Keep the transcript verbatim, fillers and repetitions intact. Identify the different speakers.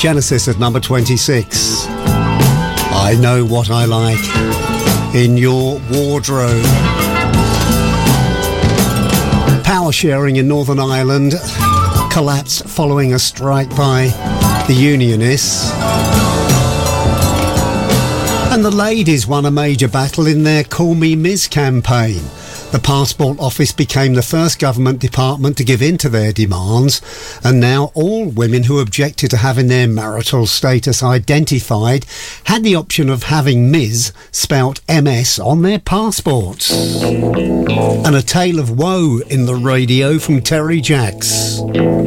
Speaker 1: Genesis at number twenty-six. I know what I like in your wardrobe. Power sharing in Northern Ireland collapsed following a strike by the unionists. And the ladies won a major battle in their Call Me Miz campaign. The Passport Office became the first government department to give in to their demands, and now all women who objected to having their marital status identified had the option of having Miz spelt M S on their passports. And a tale of woe in the radio from Terry Jacks.